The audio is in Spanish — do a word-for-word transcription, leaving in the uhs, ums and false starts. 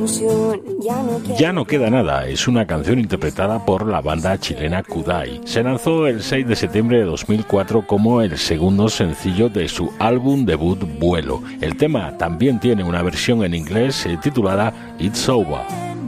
Ya no queda nada es una canción interpretada por la banda chilena Kudai. Se lanzó el seis de septiembre de dos mil cuatro como el segundo sencillo de su álbum debut Vuelo. El tema también tiene una versión en inglés titulada It's Over.